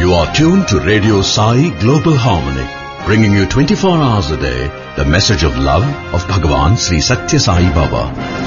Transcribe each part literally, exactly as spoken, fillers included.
You are tuned to Radio Sai Global Harmony, bringing you twenty-four hours a day the message of love of Bhagavan Sri Satya Sai Baba.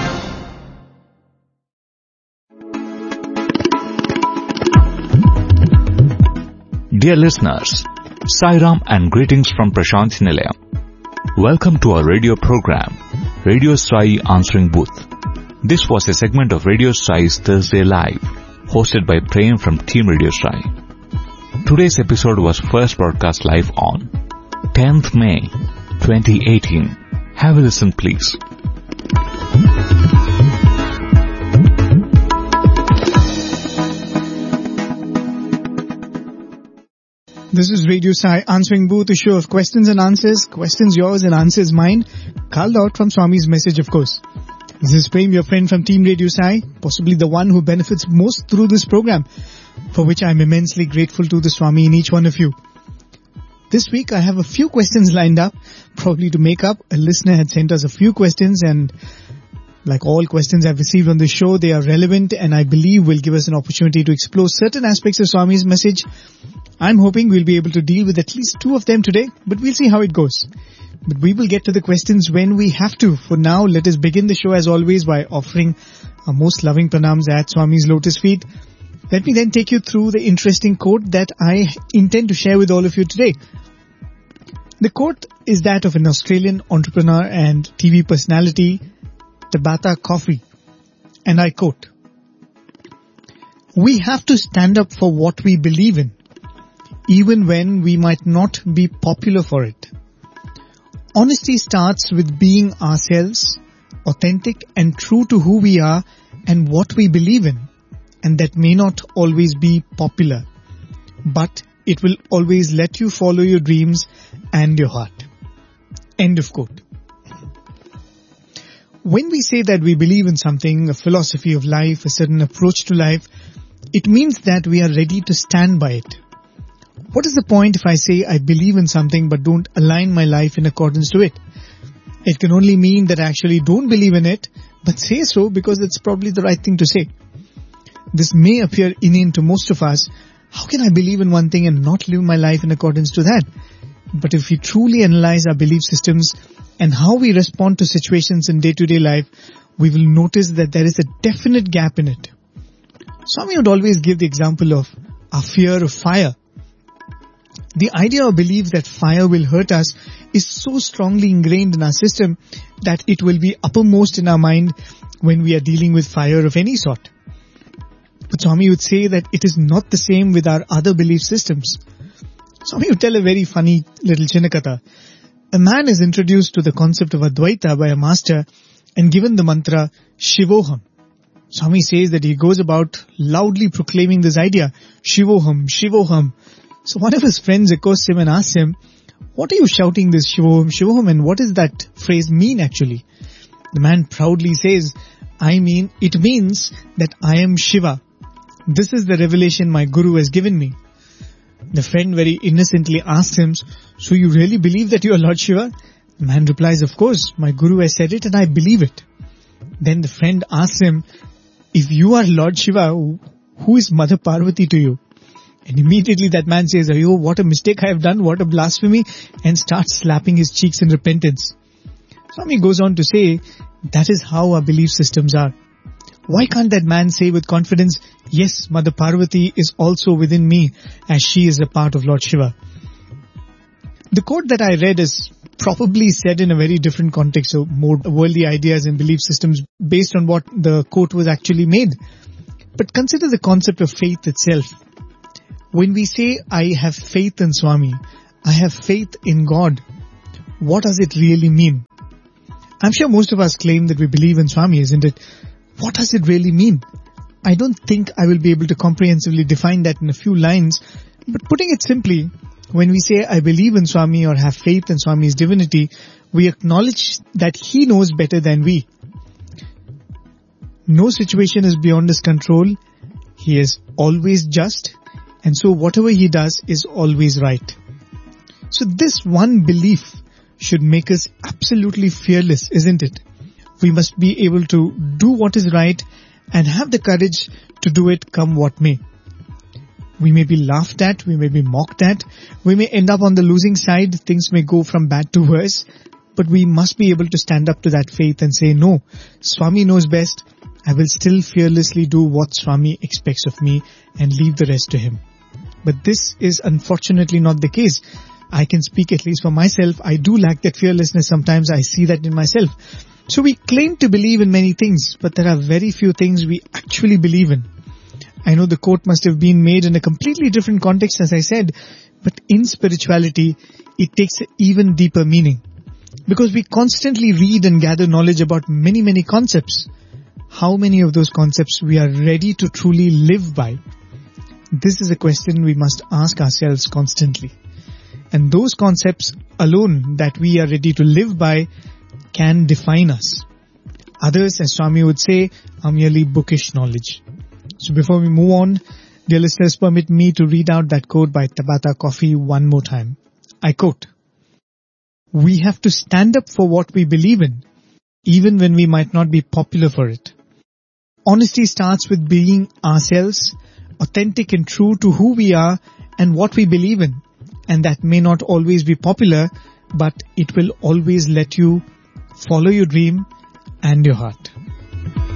Dear listeners, Sairam and greetings from Prashant Nilayam. Welcome to our radio program, Radio Sai Answering Booth. This was a segment of Radio Sai's Thursday Live, hosted by Prem from Team Radio Sai. Today's episode was first broadcast live on tenth May twenty eighteen. Have a listen, please. This is Radio Sai Answering Booth, a show of questions and answers, questions yours and answers mine, called out from Swami's message, of course. This is Prem, your friend from Team Radio Sai, possibly the one who benefits most through this program, for which I am immensely grateful to the Swami in each one of you. This week I have a few questions lined up, probably to make up. A listener had sent us a few questions, and like all questions I've received on the show, they are relevant and I believe will give us an opportunity to explore certain aspects of Swami's message. I'm hoping we'll be able to deal with at least two of them today, but we'll see how it goes. But we will get to the questions when we have to. For now, let us begin the show as always by offering our most loving pranams at Swami's lotus feet. Let me then take you through the interesting quote that I intend to share with all of you today. The quote is that of an Australian entrepreneur and T V personality, Tabitha Coffey, and I quote, "We have to stand up for what we believe in, even when we might not be popular for it. Honesty starts with being ourselves, authentic and true to who we are and what we believe in, and that may not always be popular, but it will always let you follow your dreams and your heart." End of quote. When we say that we believe in something, a philosophy of life, a certain approach to life, it means that we are ready to stand by it. What is the point if I say I believe in something but don't align my life in accordance to it? It can only mean that I actually don't believe in it, but say so because it's probably the right thing to say. This may appear inane to most of us. How can I believe in one thing and not live my life in accordance to that? But if we truly analyze our belief systems and how we respond to situations in day-to-day life, we will notice that there is a definite gap in it. Swami would always give the example of our fear of fire. The idea or belief that fire will hurt us is so strongly ingrained in our system that it will be uppermost in our mind when we are dealing with fire of any sort. But Swami would say that it is not the same with our other belief systems. Swami would tell a very funny little Chinnakatha. A man is introduced to the concept of Advaita by a master and given the mantra Shivoham. Swami says that he goes about loudly proclaiming this idea, Shivoham, Shivoham. So one of his friends accosts him and asks him, "What are you shouting this Shivoham, Shivoham, and what does that phrase mean actually?" The man proudly says, "I mean, it means that I am Shiva. This is the revelation my Guru has given me." The friend very innocently asks him, "So you really believe that you are Lord Shiva?" The man replies, "Of course, my Guru has said it and I believe it." Then the friend asks him, "If you are Lord Shiva, who is Mother Parvati to you?" And immediately that man says, "Ayo, what a mistake I have done, what a blasphemy," and starts slapping his cheeks in repentance. Swami goes on to say, that is how our belief systems are. Why can't that man say with confidence, "Yes, Mother Parvati is also within me as she is a part of Lord Shiva"? The quote that I read is probably said in a very different context, so more worldly ideas and belief systems based on what the quote was actually made. But consider the concept of faith itself. When we say, "I have faith in Swami, I have faith in God," what does it really mean? I'm sure most of us claim that we believe in Swami, isn't it? What does it really mean? I don't think I will be able to comprehensively define that in a few lines, but putting it simply, when we say I believe in Swami or have faith in Swami's divinity, we acknowledge that he knows better than we. No situation is beyond his control. He is always just, and so whatever he does is always right. So this one belief should make us absolutely fearless, isn't it? We must be able to do what is right and have the courage to do it come what may. We may be laughed at, we may be mocked at, we may end up on the losing side, things may go from bad to worse, but we must be able to stand up to that faith and say, no, Swami knows best, I will still fearlessly do what Swami expects of me and leave the rest to him. But this is unfortunately not the case. I can speak at least for myself, I do lack that fearlessness sometimes, I see that in myself. So we claim to believe in many things, but there are very few things we actually believe in. I know the quote must have been made in a completely different context, as I said, but in spirituality, it takes an even deeper meaning. Because we constantly read and gather knowledge about many, many concepts. How many of those concepts we are ready to truly live by? This is a question we must ask ourselves constantly. And those concepts alone that we are ready to live by can define us. Others, as Swami would say, are merely bookish knowledge. So before we move on, dear listeners, permit me to read out that quote by Tabata Coffey one more time. I quote, "We have to stand up for what we believe in, even when we might not be popular for it. Honesty starts with being ourselves, authentic and true to who we are and what we believe in. And that may not always be popular, but it will always let you follow your dream and your heart."